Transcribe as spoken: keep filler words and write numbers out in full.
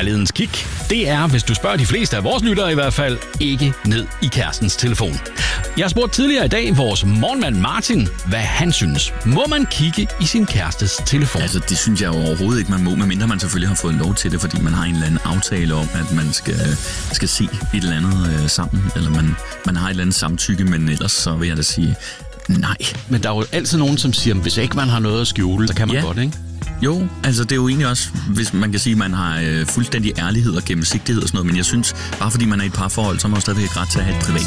kærlighedens kick, det er, hvis du spørger de fleste af vores lyttere i hvert fald, ikke ned i kærestens telefon. Jeg har spurgt tidligere i dag vores morgenmand Martin, hvad han synes. Må man kigge i sin kærestes telefon? Altså, det synes jeg jo overhovedet ikke, man må, medmindre man selvfølgelig har fået lov til det, fordi man har en eller anden aftale om, at man skal, skal se et eller andet øh, sammen, eller man, man har et eller andet samtykke, men ellers så vil jeg da sige, nej. Men der er jo altid nogen, som siger, at hvis ikke man har noget at skjule, så kan man ja. godt, ikke? Jo, altså det er jo egentlig også, hvis man kan sige, at man har øh, fuldstændig ærlighed og gennemsigtighed og sådan noget, men jeg synes, bare fordi man er i et parforhold, så har man jo stadigvæk ret til at have et privat